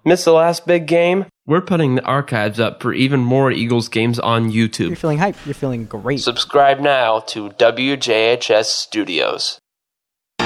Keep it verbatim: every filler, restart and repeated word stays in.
Miss the last big game? We're putting the archives up for even more Eagles games on YouTube. You're feeling hype. You're feeling great. Subscribe now to W J H S Studios.